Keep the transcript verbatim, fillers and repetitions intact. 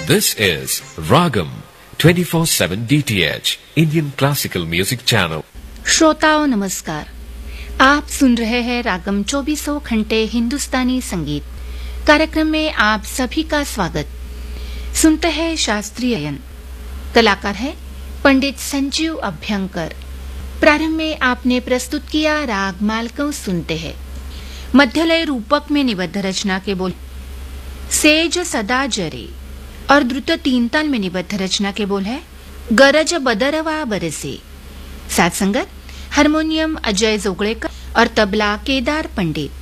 This is Ragam twenty-four seven D T H Indian Classical Music Channel. श्रोताओं नमस्कार, आप सुन रहे हैं रागम चौबीसों घंटे हिंदुस्तानी संगीत कार्यक्रम में आप सभी का स्वागत। सुनते हैं शास्त्रीय गायन, कलाकार है पंडित संजीव अभ्यंकर। प्रारंभ में आपने प्रस्तुत किया राग मालकौ सुनते हैं। मध्यलय रूपक में निबद्ध रचना के बोल सेज सदा जरे और द्रुत तीन ताल में निबद्ध रचना के बोल है गरज बदरवा बरसे। साथ संगत हारमोनियम अजय जोगड़ेकर और तबला केदार पंडित।